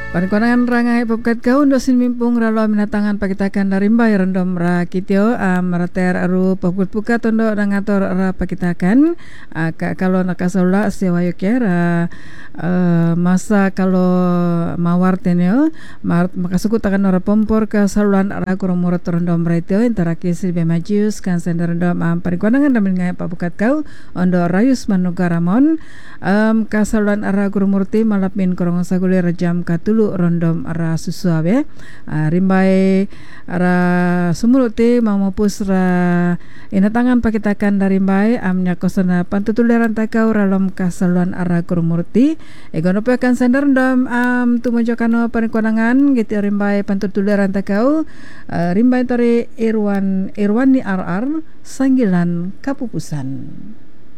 Pankonangan rangai pepkat kau dosin mimpung ralo minatangan pakitakan dari mbay random ra kityo marater aru pepkut puka tondo rangator ra pakitakan kalau nakasaula siwayok ya masa kalau mawar tenyo makasukut akan ora pompor ke saluran ra kurang murat random ra itu interakisi bemajus kan sender random pankonangan ramin ngai pepkat kau ondo rayus manugaramon kasaluran ra kurang murti malapin kurang sagule rajam katulu rondom ara susuabe rimbai ara sumuluti mamupus ra inatangan pakitakan dari rimbai amnya kosana pantutuleran takau ralom kasaluan ara kurumurti egono pekan sender ndom tumojokano pankonangan gitu rimbai pantutuleran takau rimbai tori Irwan ni RR Sanggilan Kapupusan.